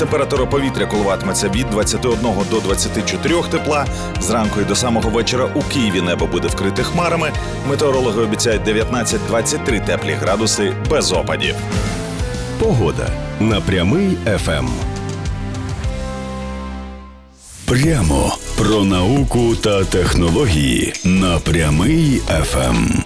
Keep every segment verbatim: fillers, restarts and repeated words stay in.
Температура повітря коливатиметься від двадцяти одного до двадцяти чотирьох тепла. Зранку і до самого вечора у Києві небо буде вкрите хмарами. Метеорологи обіцяють дев'ятнадцять-двадцять три теплі градуси без опадів. Погода на Прямий еф ем. Прямо про науку та технології на Прямий еф ем.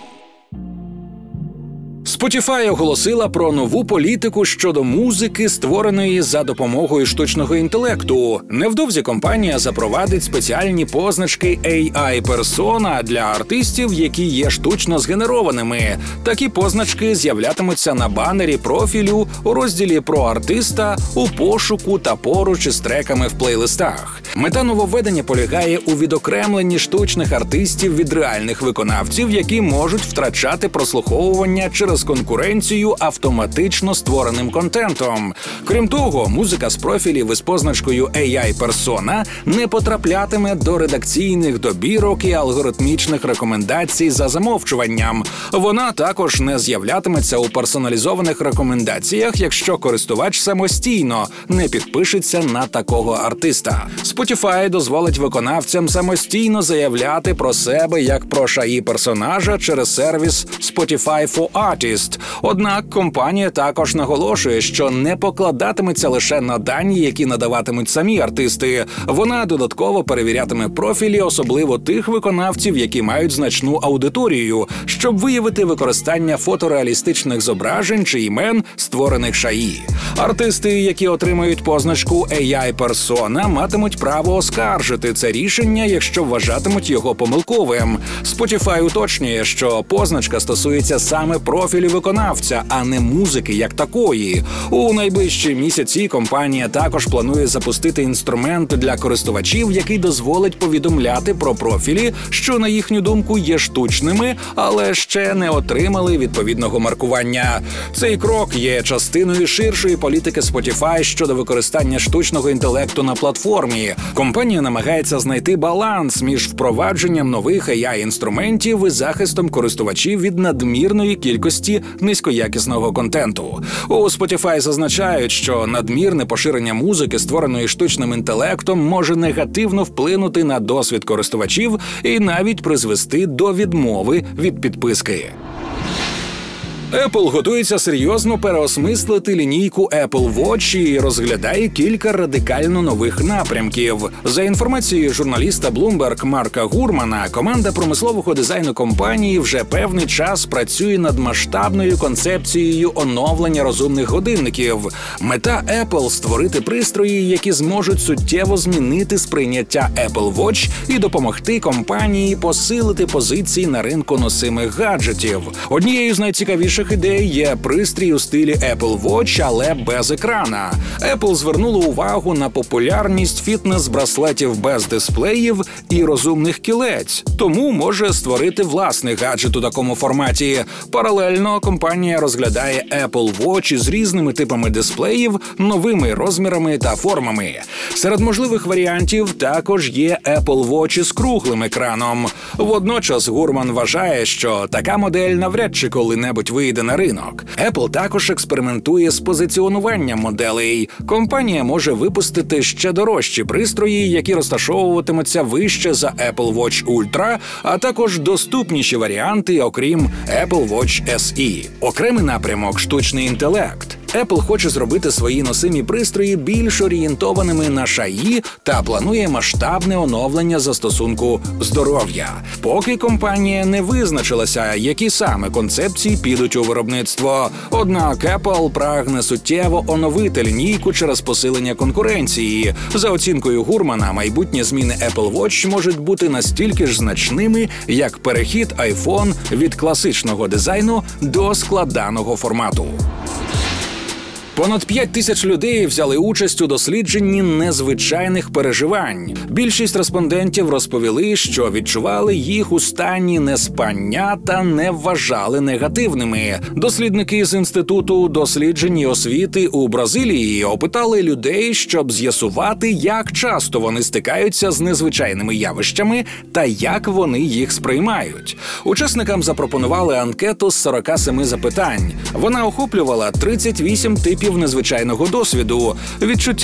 Spotify оголосила про нову політику щодо музики, створеної за допомогою штучного інтелекту. Невдовзі компанія запровадить спеціальні позначки ей ай-персона для артистів, які є штучно згенерованими. Такі позначки з'являтимуться на банері профілю, у розділі про артиста, у пошуку та поруч із треками в плейлистах. Мета нововведення полягає у відокремленні штучних артистів від реальних виконавців, які можуть втрачати прослуховування через конкуренцію автоматично створеним контентом. Крім того, музика з профілів із позначкою ей ай-персона не потраплятиме до редакційних добірок і алгоритмічних рекомендацій за замовчуванням. Вона також не з'являтиметься у персоналізованих рекомендаціях, якщо користувач самостійно не підпишеться на такого артиста. Spotify дозволить виконавцям самостійно заявляти про себе як про шаї-персонажа через сервіс Spotify for Artists. Однак компанія також наголошує, що не покладатиметься лише на дані, які надаватимуть самі артисти. Вона додатково перевірятиме профілі, особливо тих виконавців, які мають значну аудиторію, щоб виявити використання фотореалістичних зображень чи імен, створених шаї. Артисти, які отримають позначку ей ай-персона, матимуть право оскаржити це рішення, якщо вважатимуть його помилковим. Spotify уточнює, що позначка стосується саме профілю виконавця, а не музики як такої. У найближчі місяці компанія також планує запустити інструмент для користувачів, який дозволить повідомляти про профілі, що, на їхню думку, є штучними, але ще не отримали відповідного маркування. Цей крок є частиною ширшої політики Spotify щодо використання штучного інтелекту на платформі. Компанія намагається знайти баланс між впровадженням нових ей ай-інструментів і захистом користувачів від надмірної кількості низькоякісного контенту. У Spotify зазначають, що надмірне поширення музики, створеної штучним інтелектом, може негативно вплинути на досвід користувачів і навіть призвести до відмови від підписки. Apple готується серйозно переосмислити лінійку Apple Watch і розглядає кілька радикально нових напрямків. За інформацією журналіста Bloomberg Марка Гурмана, команда промислового дизайну компанії вже певний час працює над масштабною концепцією оновлення розумних годинників. Мета Apple – створити пристрої, які зможуть суттєво змінити сприйняття Apple Watch і допомогти компанії посилити позиції на ринку носимих гаджетів. Однією з найцікавіших ідей є пристрій у стилі Apple Watch, але без екрана. Apple звернула увагу на популярність фітнес-браслетів без дисплеїв і розумних кілець, тому може створити власний гаджет у такому форматі. Паралельно компанія розглядає Apple Watch із різними типами дисплеїв, новими розмірами та формами. Серед можливих варіантів також є Apple Watch із круглим екраном. Водночас Гурман вважає, що така модель навряд чи коли-небудь вийде на ринок. Apple також експериментує з позиціонуванням моделей. Компанія може випустити ще дорожчі пристрої, які розташовуватимуться вище за Apple Watch Ultra, а також доступніші варіанти, окрім Apple Watch ес і. Окремий напрямок – штучний інтелект. Apple хоче зробити свої носимі пристрої більш орієнтованими на шаї та планує масштабне оновлення застосунку здоров'я. Поки компанія не визначилася, які саме концепції підуть у виробництво. Однак Apple прагне суттєво оновити лінійку через посилення конкуренції. За оцінкою Гурмана, майбутні зміни Apple Watch можуть бути настільки ж значними, як перехід iPhone від класичного дизайну до складаного формату. Понад п'ять тисяч людей взяли участь у дослідженні незвичайних переживань. Більшість респондентів розповіли, що відчували їх у стані неспання та не вважали негативними. Дослідники з Інституту досліджень і освіти у Бразилії опитали людей, щоб з'ясувати, як часто вони стикаються з незвичайними явищами та як вони їх сприймають. Учасникам запропонували анкету з сорока семи запитань. Вона охоплювала тридцять вісім типів незвичайного досвіду. Відчуття